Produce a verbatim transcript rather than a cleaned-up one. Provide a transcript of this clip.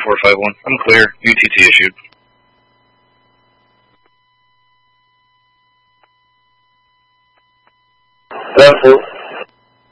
four five one. I'm clear. U T T issued. Vessel